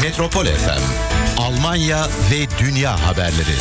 Metropol FM, Almanya ve dünya haberleri.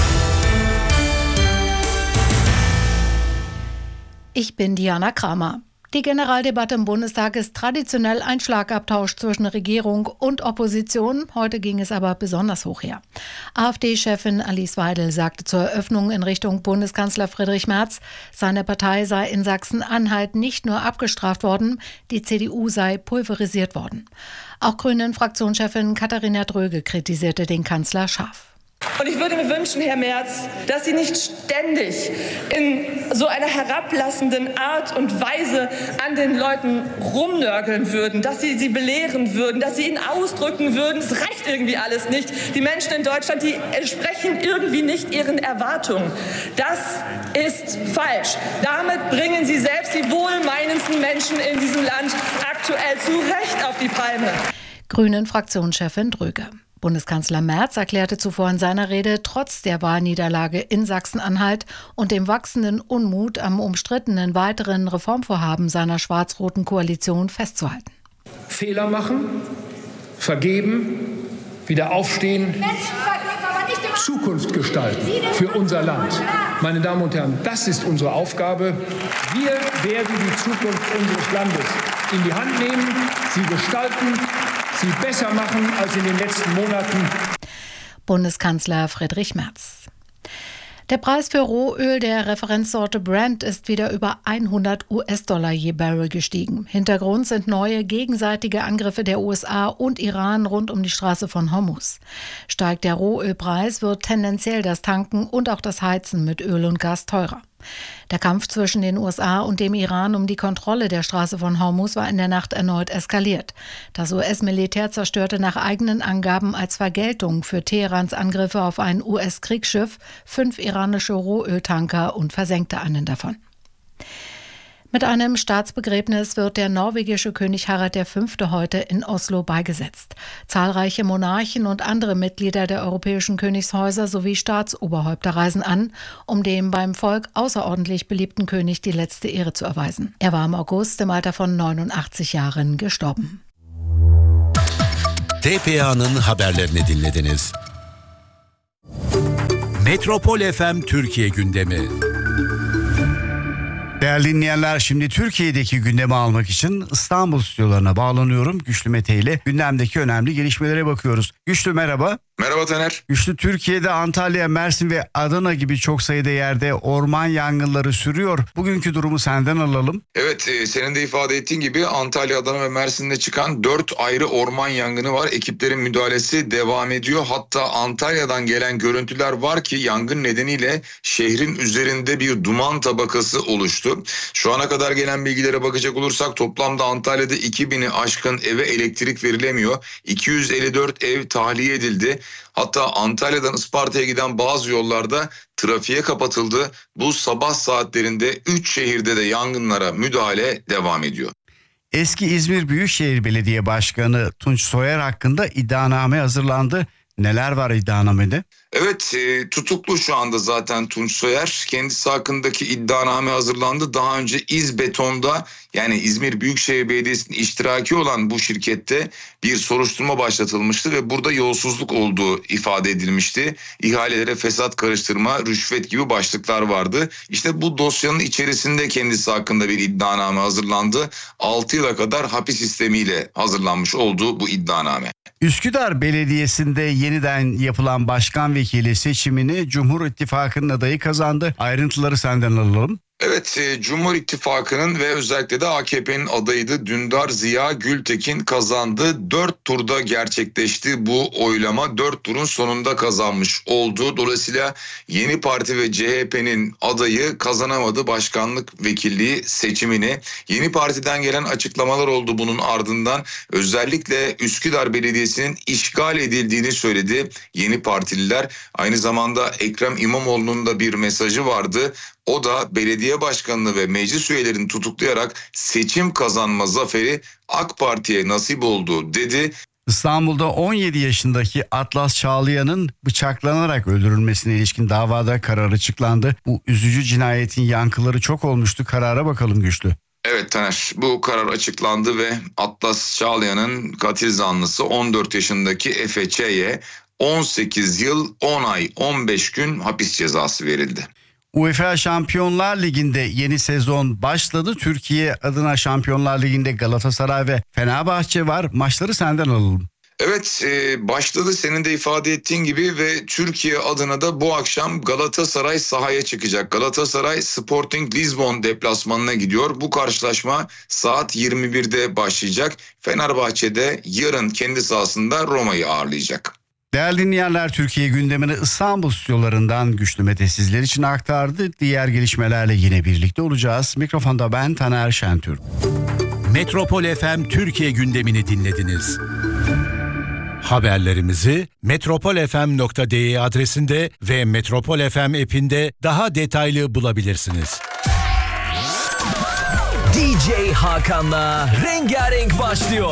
Ich bin Diana Kramer. Die Generaldebatte im Bundestag ist traditionell ein Schlagabtausch zwischen Regierung und Opposition. Heute ging es aber besonders hoch her. AfD-Chefin Alice Weidel sagte zur Eröffnung in Richtung Bundeskanzler Friedrich Merz, seine Partei sei in Sachsen-Anhalt nicht nur abgestraft worden, die CDU sei pulverisiert worden. Auch Grünen-Fraktionschefin Katharina Dröge kritisierte den Kanzler scharf. Und ich würde mir wünschen, Herr Merz, dass Sie nicht ständig in so einer herablassenden Art und Weise an den Leuten rumnörgeln würden, dass Sie sie belehren würden, dass Sie ihnen ausdrücken würden, es reicht irgendwie alles nicht. Die Menschen in Deutschland, die entsprechen irgendwie nicht ihren Erwartungen. Das ist falsch. Damit bringen Sie selbst die wohlmeinendsten Menschen in diesem Land aktuell zu Recht auf die Palme. Grünen-Fraktionschefin Dröge. Bundeskanzler Merz erklärte zuvor in seiner Rede, trotz der Wahlniederlage in Sachsen-Anhalt und dem wachsenden Unmut am umstrittenen weiteren Reformvorhaben seiner schwarz-roten Koalition festzuhalten. Fehler machen, vergeben, wieder aufstehen, Zukunft gestalten für unser Land. Meine Damen und Herren, das ist unsere Aufgabe. Wir werden die Zukunft unseres Landes in die Hand nehmen, sie gestalten, sie besser machen als in den letzten Monaten. Bundeskanzler Friedrich Merz. Der Preis für Rohöl der Referenzsorte Brent ist wieder über 100 US-Dollar je Barrel gestiegen. Hintergrund sind neue gegenseitige Angriffe der USA und Iran rund um die Straße von Hormuz. Steigt der Rohölpreis, wird tendenziell das Tanken und auch das Heizen mit Öl und Gas teurer. Der Kampf zwischen den USA und dem Iran um die Kontrolle der Straße von Hormuz war in der Nacht erneut eskaliert. Das US-Militär zerstörte nach eigenen Angaben als Vergeltung für Teherans Angriffe auf ein US-Kriegsschiff 5 iranische Rohöltanker und versenkte einen davon. Mit einem Staatsbegräbnis wird der norwegische König Harald V. heute in Oslo beigesetzt. Zahlreiche Monarchen und andere Mitglieder der europäischen Königshäuser sowie Staatsoberhäupter reisen an, um dem beim Volk außerordentlich beliebten König die letzte Ehre zu erweisen. Er war im August im Alter von 89 Jahren gestorben. TPA'nın haberlerini dinlediniz. Metropol FM Türkiye gündemi. Değerli dinleyenler, şimdi Türkiye'deki gündemi almak için İstanbul stüdyolarına bağlanıyorum. Güçlü Mete ile gündemdeki önemli gelişmelere bakıyoruz. Güçlü merhaba. Merhaba Taner. Güçlü, Türkiye'de Antalya, Mersin ve Adana gibi çok sayıda yerde orman yangınları sürüyor. Bugünkü durumu senden alalım. Evet, senin de ifade ettiğin gibi Antalya, Adana ve Mersin'de çıkan 4 ayrı orman yangını var. Ekiplerin müdahalesi devam ediyor. Hatta Antalya'dan gelen görüntüler var ki yangın nedeniyle şehrin üzerinde bir duman tabakası oluştu. Şu ana kadar gelen bilgilere bakacak olursak toplamda Antalya'da 2000'i aşkın eve elektrik verilemiyor. 254 ev tahliye edildi. Hatta Antalya'dan Isparta'ya giden bazı yollarda trafiğe kapatıldı. Bu sabah saatlerinde 3 şehirde de yangınlara müdahale devam ediyor. Eski İzmir Büyükşehir Belediye Başkanı Tunç Soyer hakkında iddianame hazırlandı. Neler var iddianamede? Evet, tutuklu şu anda zaten Tunç Soyer. Kendisi hakkındaki iddianame hazırlandı. Daha önce İzbeton'da, yani İzmir Büyükşehir Belediyesi'nin iştiraki olan bu şirkette bir soruşturma başlatılmıştı ve burada yolsuzluk olduğu ifade edilmişti. İhalelere fesat karıştırma, rüşvet gibi başlıklar vardı. İşte bu dosyanın içerisinde kendisi hakkında bir iddianame hazırlandı. 6 yıla kadar hapis sistemiyle hazırlanmış olduğu bu iddianame. Üsküdar Belediyesi'nde yeniden yapılan başkan vekili seçimini Cumhur İttifakı'nın adayı kazandı. Ayrıntıları senden alalım. Evet, Cumhur İttifakı'nın ve özellikle de AKP'nin adayıydı. Dündar Ziya Gültekin kazandı. 4 turda gerçekleşti bu oylama. 4 turun sonunda kazanmış oldu. Dolayısıyla Yeni Parti ve CHP'nin adayı kazanamadı başkanlık vekilliği seçimini. Yeni Parti'den gelen açıklamalar oldu bunun ardından. Özellikle Üsküdar Belediyesi'nin işgal edildiğini söyledi Yeni Partililer. Aynı zamanda Ekrem İmamoğlu'nun da bir mesajı vardı. O da belediye başkanını ve meclis üyelerini tutuklayarak seçim kazanma zaferi AK Parti'ye nasip oldu dedi. İstanbul'da 17 yaşındaki Atlas Çağlayan'ın bıçaklanarak öldürülmesine ilişkin davada karar açıklandı. Bu üzücü cinayetin yankıları çok olmuştu. Karara bakalım Güçlü. Evet Taner, bu karar açıklandı ve Atlas Çağlayan'ın katil zanlısı 14 yaşındaki Efe Ç'ye 18 yıl 10 ay 15 gün hapis cezası verildi. UEFA Şampiyonlar Ligi'nde yeni sezon başladı. Türkiye adına Şampiyonlar Ligi'nde Galatasaray ve Fenerbahçe var. Maçları senden alalım. Evet, başladı senin de ifade ettiğin gibi ve Türkiye adına da bu akşam Galatasaray sahaya çıkacak. Galatasaray Sporting Lisbon deplasmanına gidiyor. Bu karşılaşma saat 21'de başlayacak. Fenerbahçe de yarın kendi sahasında Roma'yı ağırlayacak. Değerli dinleyenler, Türkiye gündemini İstanbul stüdyolarından Güçlü Mete sizler için aktardı. Diğer gelişmelerle yine birlikte olacağız. Mikrofonda ben Taner Şentürk. Metropol FM Türkiye gündemini dinlediniz. Haberlerimizi metropolfm.de adresinde ve Metropol FM app'inde daha detaylı bulabilirsiniz. DJ Hakan'la Rengarenk başlıyor.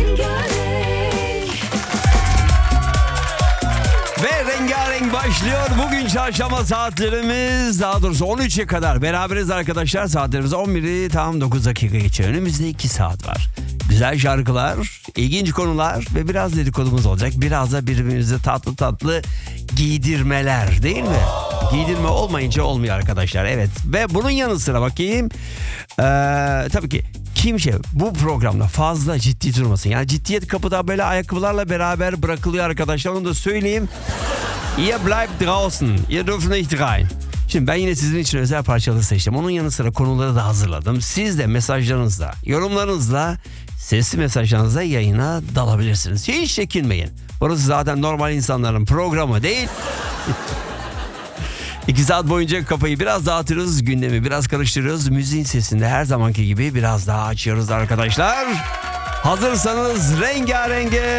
Ve Rengarenk başlıyor. Bugün çarşamba saatlerimiz, daha doğrusu 13'e kadar beraberiz arkadaşlar. Saatlerimiz 11'i tam 9 dakika geçiyor. Önümüzde 2 saat var. Güzel şarkılar, ilginç konular ve biraz dedikodumuz olacak. Biraz da birbirimize tatlı tatlı giydirmeler, değil mi? Giydirme olmayınca olmuyor arkadaşlar. Evet, ve bunun yanı sıra bakayım. Tabii ki kimse bu programda fazla ciddi durmasın. Yani ciddiyet kapıda böyle ayakkabılarla beraber bırakılıyor arkadaşlar. Onu da söyleyeyim. Ihr bleibt draußen. Ihr dürft nicht rein. Şimdi ben yine sizin için özel parçaları seçtim. Onun yanı sıra konuları da hazırladım. Siz de mesajlarınızla, yorumlarınızla, sesli mesajlarınızla yayına dalabilirsiniz. Hiç çekinmeyin. Burası zaten normal insanların programı değil. 2 saat boyunca kafayı biraz dağıtıyoruz, gündemi biraz karıştırıyoruz. Müziğin sesinde her zamanki gibi biraz daha açıyoruz arkadaşlar. Hazırsanız rengarenge